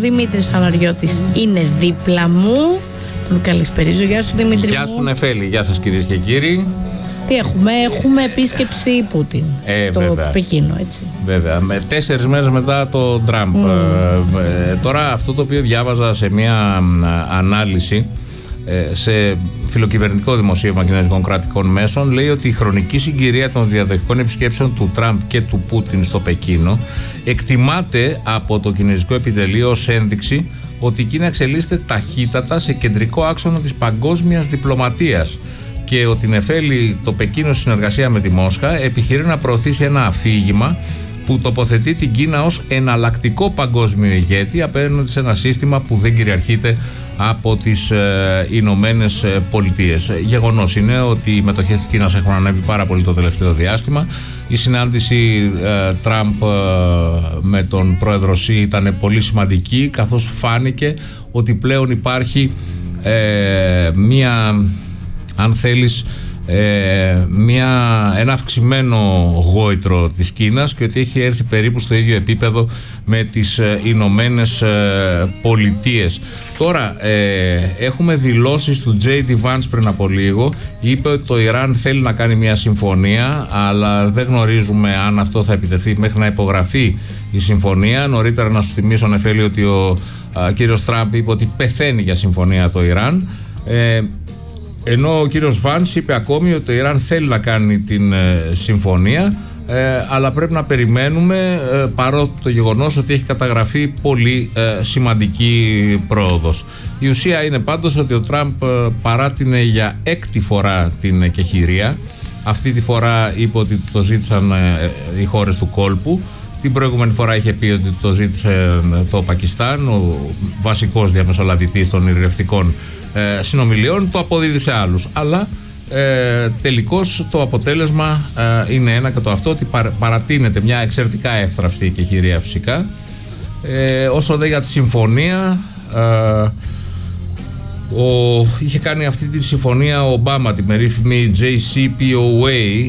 Δημήτρης Φαναριώτης είναι δίπλα μου. Τον καλησπερίζω. Γεια σου Δημήτρη. Γεια σου Νεφέλη, γεια σας κυρίες και κύριοι. Τι έχουμε επίσκεψη Πούτιν στο βέβαια. Πεκίνο, έτσι. Βέβαια, με 4 μέρες μετά το Τραμπ. Τώρα αυτό το οποίο διάβαζα σε μια ανάλυση σε φιλοκυβερνητικό δημοσίευμα κινέζικων κρατικών μέσων, λέει ότι η χρονική συγκυρία των διαδοχικών επισκέψεων του Τραμπ και του Πούτιν στο Πεκίνο εκτιμάται από το κινέζικο επιτελείο ως ένδειξη ότι η Κίνα εξελίσσεται ταχύτατα σε κεντρικό άξονα της παγκόσμιας διπλωματίας και ότι Νεφέλη το Πεκίνο, συνεργασία με τη Μόσχα, επιχειρεί να προωθήσει ένα αφήγημα που τοποθετεί την Κίνα ως εναλλακτικό παγκόσμιο ηγέτη απέναντι σε ένα σύστημα που δεν κυριαρχείται από τις Ηνωμένες Πολιτείες. Γεγονός είναι ότι οι μετοχές της Κίνας έχουν ανέβει πάρα πολύ το τελευταίο διάστημα. Η συνάντηση Τραμπ με τον πρόεδρο Σι ήταν πολύ σημαντική, καθώς φάνηκε ότι πλέον υπάρχει μία, αν θέλεις, ένα αυξημένο γόητρο της Κίνας και ότι έχει έρθει περίπου στο ίδιο επίπεδο με τις Ηνωμένες Πολιτείες. Τώρα έχουμε δηλώσεις του J.D. Vance πριν από λίγο. Είπε ότι το Ιράν θέλει να κάνει μια συμφωνία, αλλά δεν γνωρίζουμε αν αυτό θα επιτευχθεί μέχρι να υπογραφεί η συμφωνία. Νωρίτερα να σου θυμίσω, Νεφέλη, ότι ο κύριος Τραμπ είπε ότι πεθαίνει για συμφωνία το Ιράν. Ενώ ο κύριος Βάνς είπε ακόμη ότι το Ιράν θέλει να κάνει την συμφωνία, αλλά πρέπει να περιμένουμε, παρότι το γεγονός ότι έχει καταγραφεί πολύ σημαντική πρόοδος. Η ουσία είναι πάντως ότι ο Τραμπ παράτηνε για 6η φορά την εκεχηρία. Αυτή τη φορά είπε ότι το ζήτησαν οι χώρες του κόλπου. Την προηγούμενη φορά είχε πει ότι το ζήτησε το Πακιστάν, ο βασικός διαμεσολαβητής των ειρηνευτικών συνομιλιών. Το αποδίδει σε άλλους, αλλά τελικώς το αποτέλεσμα είναι ένα και το αυτό, ότι παρατείνεται μια εξαιρετικά εύθραυστη εκεχηρία φυσικά. Όσο δε για τη συμφωνία, είχε κάνει αυτή τη συμφωνία ο Ομπάμα, την περίφημη JCPOA,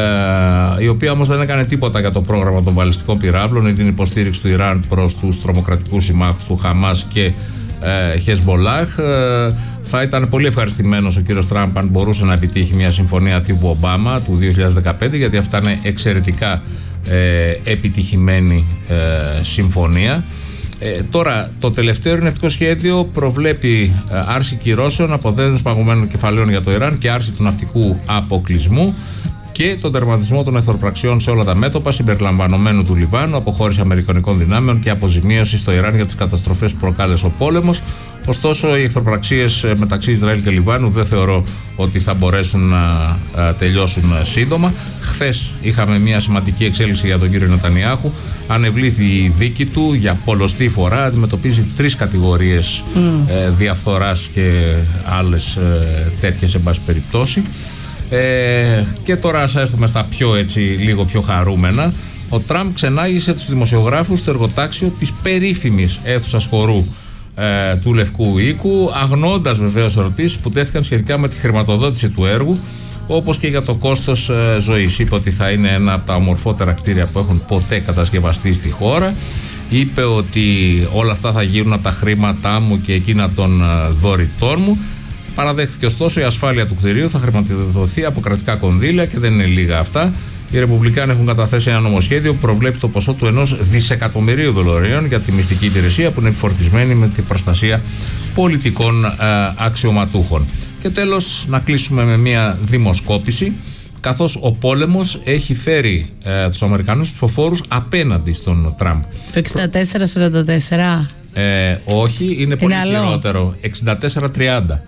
η οποία όμως δεν έκανε τίποτα για το πρόγραμμα των βαλιστικών πυράβλων ή την υποστήριξη του Ιράν προς τους τρομοκρατικούς συμμάχους του Χαμάς και Χεσμολάχ. Θα ήταν πολύ ευχαριστημένος ο κύριος Τραμπ αν μπορούσε να επιτύχει μια συμφωνία τύπου Ομπάμα του 2015, γιατί αυτά είναι εξαιρετικά επιτυχημένη συμφωνία. Τώρα, το τελευταίο ειρηνευτικό σχέδιο προβλέπει άρση κυρώσεων, αποδέσμευση παγωμένων κεφαλαίων για το Ιράν και άρση του ναυτικού αποκλεισμού και τον τερματισμό των εχθροπραξιών σε όλα τα μέτωπα, συμπεριλαμβανομένου του Λιβάνου, αποχώρηση αμερικανικών δυνάμεων και αποζημίωση στο Ιράν για τις καταστροφές που προκάλεσε ο πόλεμος. Ωστόσο, οι εχθροπραξίες μεταξύ Ισραήλ και Λιβάνου δεν θεωρώ ότι θα μπορέσουν να τελειώσουν σύντομα. Χθες είχαμε μια σημαντική εξέλιξη για τον κύριο Νετανιάχου. Ανεβλήθη η δίκη του για πολλοστή φορά. Αντιμετωπίζει 3 κατηγορίες διαφθοράς και άλλες τέτοιες, εν πάση περιπτώσει. Και τώρα ας έρθουμε στα πιο, έτσι, λίγο πιο χαρούμενα. Ο Τραμπ ξενάγησε τους δημοσιογράφους στο εργοτάξιο της περίφημης αίθουσας χορού του Λευκού Οίκου, αγνοώντας βεβαίως ερωτήσεις που τέθηκαν σχετικά με τη χρηματοδότηση του έργου, όπως και για το κόστος ζωής. Είπε ότι θα είναι ένα από τα ομορφότερα κτίρια που έχουν ποτέ κατασκευαστεί στη χώρα. Είπε ότι όλα αυτά θα γίνουν από τα χρήματά μου και εκείνα των δωρητών μου. Παραδέχθηκε ωστόσο η ασφάλεια του κτηρίου θα χρηματοδοτηθεί από κρατικά κονδύλια και δεν είναι λίγα αυτά. Οι Ρεπουμπλικάνοι έχουν καταθέσει ένα νομοσχέδιο που προβλέπει το ποσό του $1 δισεκατομμυρίου για τη μυστική υπηρεσία που είναι επιφορτισμένη με την προστασία πολιτικών αξιωματούχων. Και τέλος, να κλείσουμε με μια δημοσκόπηση, καθώς ο πόλεμος έχει φέρει τους Αμερικανούς ψηφοφόρους απέναντι στον Τραμπ. Το 64-44? Όχι, είναι πολύ χειρότερο. 64-30.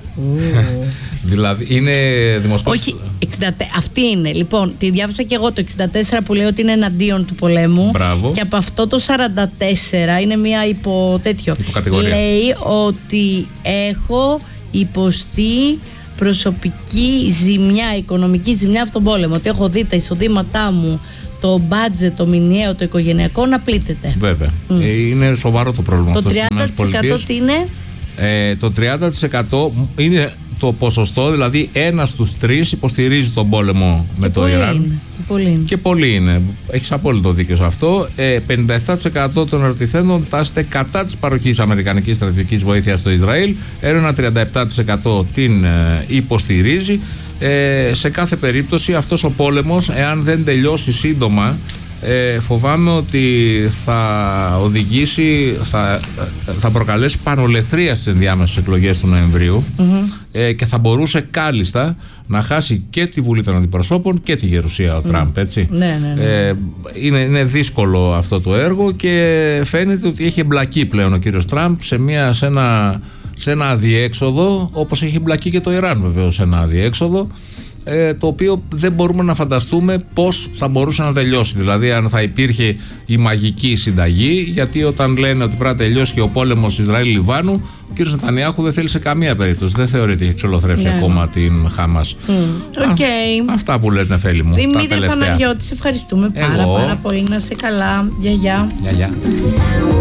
Δηλαδή είναι δημοσκόπηση. Όχι, αυτή είναι. Λοιπόν, τη διάβασα και εγώ, το 64 που λέει ότι είναι εναντίον του πολέμου. Μπράβο. Και από αυτό το 44 είναι μια υποκατηγορία. Λέει ότι έχω υποστεί προσωπική ζημιά, οικονομική ζημιά από τον πόλεμο. Ότι έχω δει τα εισοδήματά μου, το μπάτζετ, το μηνιαίο, το οικογενειακό να πλήττεται. Βέβαια. Είναι σοβαρό το πρόβλημα. Το 30% τι είναι? Το 30% είναι το ποσοστό, δηλαδή 1 στους 3 υποστηρίζει τον πόλεμο με το Ιράν. Και πολλοί είναι. Έχεις απόλυτο δίκιο σε αυτό. 57% των ερωτηθέντων τάσσεται κατά της παροχής αμερικανικής στρατιωτικής βοήθειας στο Ισραήλ, ένα 37% την υποστηρίζει. Σε κάθε περίπτωση αυτός ο πόλεμος, εάν δεν τελειώσει σύντομα, φοβάμαι ότι θα οδηγήσει, θα προκαλέσει πανολεθρία στις ενδιάμεσες εκλογές του Νοεμβρίου, και θα μπορούσε κάλλιστα να χάσει και τη Βουλή των Αντιπροσώπων και τη γερουσία ο Τραμπ, έτσι. Ναι. Είναι δύσκολο αυτό το έργο και φαίνεται ότι έχει εμπλακεί πλέον ο κύριος Τραμπ σε ένα αδιέξοδο, όπως έχει εμπλακεί και το Ιράν βεβαίως σε ένα αδιέξοδο, το οποίο δεν μπορούμε να φανταστούμε πώς θα μπορούσε να τελειώσει. Δηλαδή αν θα υπήρχε η μαγική συνταγή, γιατί όταν λένε ότι πρέπει να τελειώσει και ο πόλεμος Ισραήλ-Λιβάνου, ο κ. Νετανιάχου δεν θέλει σε καμία περίπτωση. Δεν θεωρεί ότι έχει εξολοθρεύσει ακόμα την Χάμας. Αυτά που λες, Νεφέλη μου. Δημήτρη Θαναγιώτη, σε ευχαριστούμε πάρα πολύ. Να είσαι καλά. Γεια.